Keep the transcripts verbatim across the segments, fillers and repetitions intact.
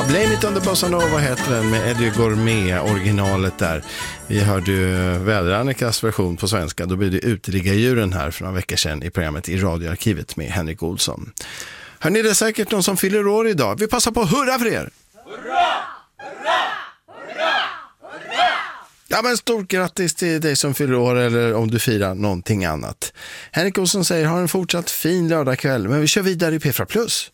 Blame It on the Bossa Nova heter den med Eddie Gourmet, originalet där. Vi hörde ju Väder-Annikas version på svenska. Då blir det Uteligga-djuren här för några veckor sedan i programmet i radioarkivet med Henrik Olsson. Hörrni, det är säkert någon som fyller år idag. Vi passar på att hurra för er! Hurra! Hurra! Hurra! Hurra! Ja, men stort grattis till dig som fyller år eller om du firar någonting annat. Henrik Olsson säger, har en fortsatt fin lördagkväll, men vi kör vidare i P fyra Plus.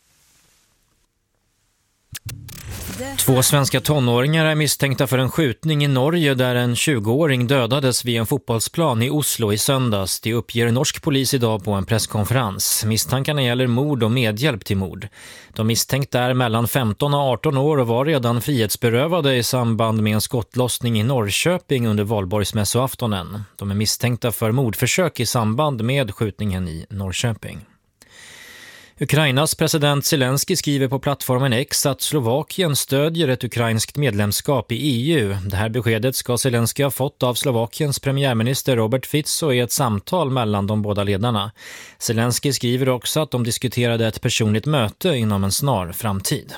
Två svenska tonåringar är misstänkta för en skjutning i Norge där en tjugoåring dödades vid en fotbollsplan i Oslo i söndags. Det uppger norsk polis idag på en presskonferens. Misstankarna gäller mord och medhjälp till mord. De misstänkta är mellan femton och arton år och var redan frihetsberövade i samband med en skottlossning i Norrköping under valborgsmässoaftonen. De är misstänkta för mordförsök i samband med skjutningen i Norrköping. Ukrainas president Zelensky skriver på plattformen X att Slovakien stödjer ett ukrainskt medlemskap i E U. Det här beskedet ska Zelensky ha fått av Slovakiens premiärminister Robert Fico i ett samtal mellan de båda ledarna. Zelensky skriver också att de diskuterade ett personligt möte inom en snar framtid.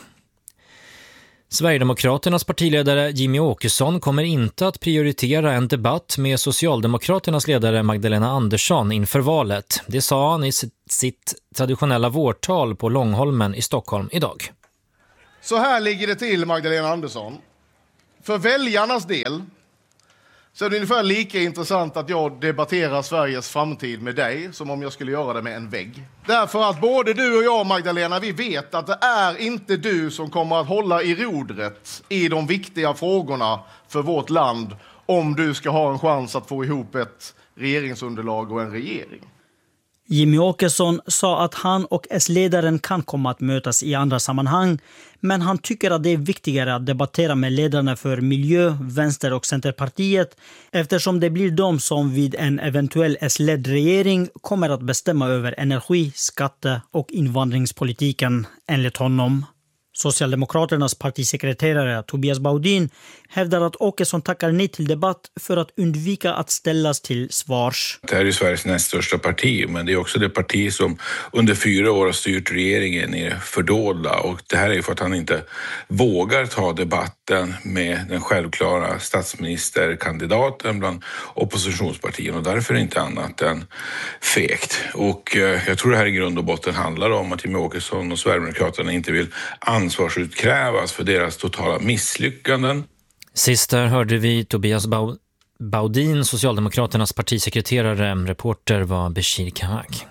Sverigedemokraternas partiledare Jimmy Åkesson kommer inte att prioritera en debatt med Socialdemokraternas ledare Magdalena Andersson inför valet. Det sa han i sitt traditionella vårtal på Långholmen i Stockholm idag. Så här ligger det till, Magdalena Andersson. För väljarnas del så är det ungefär lika intressant att jag debatterar Sveriges framtid med dig som om jag skulle göra det med en vägg. Därför att både du och jag, Magdalena, vi vet att det är inte du som kommer att hålla i rodret i de viktiga frågorna för vårt land om du ska ha en chans att få ihop ett regeringsunderlag och en regering. Jimmy Åkesson sa att han och S-ledaren kan komma att mötas i andra sammanhang, men han tycker att det är viktigare att debattera med ledarna för miljö, vänster och centerpartiet eftersom det blir de som vid en eventuell S-ledd regering kommer att bestämma över energi-, skatte- och invandringspolitiken enligt honom. Socialdemokraternas partisekreterare Tobias Baudin hävdar att Åkesson tackar nej till debatt för att undvika att ställas till svars. Det här är Sveriges näst största parti, men det är också det parti som under fyra år har styrt regeringen i fördolda, och det här är för att han inte vågar ta debatten med den självklara statsministerkandidaten bland oppositionspartierna, och därför är det inte annat än fegt. Och jag tror det här i grund och botten handlar om att Jimmie Åkesson och Sverigedemokraterna inte vill ansvarsutkrävas för deras totala misslyckanden. Sist där hörde vi Tobias Baudin, Socialdemokraternas partisekreterare. Reporter var Bashir Kahak.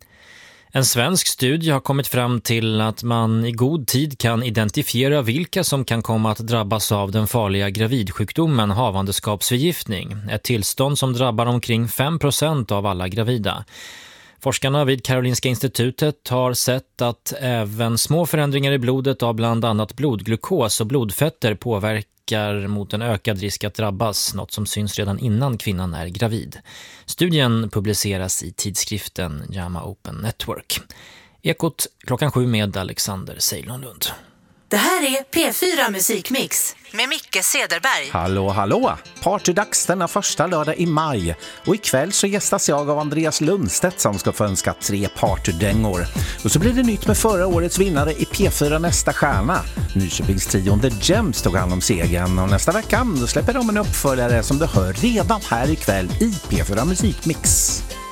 En svensk studie har kommit fram till att man i god tid kan identifiera vilka som kan komma att drabbas av den farliga gravidsjukdomen havandeskapsförgiftning. Ett tillstånd som drabbar omkring fem procent av alla gravida. Forskarna vid Karolinska institutet har sett att även små förändringar i blodet av bland annat blodglukos och blodfetter påverkar mot en ökad risk att drabbas, något som syns redan innan kvinnan är gravid. Studien publiceras i tidskriften JAMA Open Network. Ekot klockan sju med Alexander Sejlonlund. Det här är P fyra Musikmix med Micke Cederberg. Hallå, hallå! Partydags denna första lördag i maj. Och ikväll så gästas jag av Andreas Lundstedt som ska få önska tre partydängor. Och så blir det nytt med förra årets vinnare i P fyra Nästa stjärna. Nyköpingstrion The Gems tog hand om segern. Och nästa vecka då släpper de en uppföljare som du hör redan här ikväll i P fyra Musikmix.